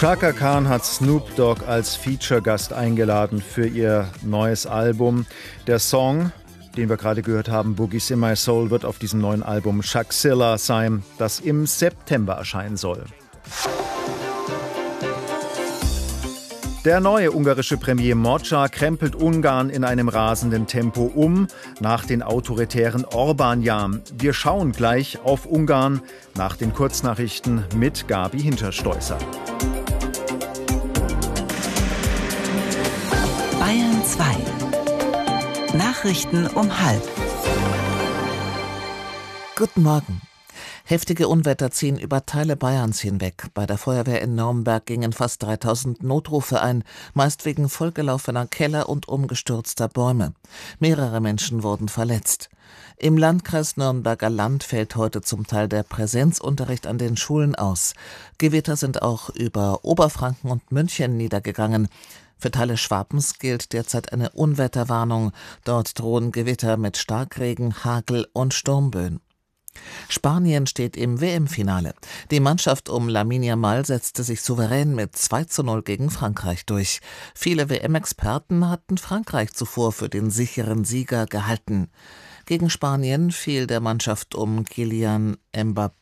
Chaka Khan hat Snoop Dogg als Feature-Gast eingeladen für ihr neues Album. Der Song, den wir gerade gehört haben, Boogies in My Soul, wird auf diesem neuen Album Shakzilla sein, das im September erscheinen soll. Der neue ungarische Premier Mocsa krempelt Ungarn in einem rasenden Tempo um nach den autoritären Orbán-Jahren. Wir schauen gleich auf Ungarn nach den Kurznachrichten mit Gabi Hinterstoißer. Bayern 2. Nachrichten um 12:30. Guten Morgen. Heftige Unwetter ziehen über Teile Bayerns hinweg. Bei der Feuerwehr in Nürnberg gingen fast 3000 Notrufe ein, meist wegen vollgelaufener Keller und umgestürzter Bäume. Mehrere Menschen wurden verletzt. Im Landkreis Nürnberger Land fällt heute zum Teil der Präsenzunterricht an den Schulen aus. Gewitter sind auch über Oberfranken und München niedergegangen. Für Teile Schwabens gilt derzeit eine Unwetterwarnung. Dort drohen Gewitter mit Starkregen, Hagel und Sturmböen. Spanien steht im WM-Finale. Die Mannschaft um Lamine Yamal setzte sich souverän mit 2:0 gegen Frankreich durch. Viele WM-Experten hatten Frankreich zuvor für den sicheren Sieger gehalten. Gegen Spanien fiel der Mannschaft um Kylian Mbappé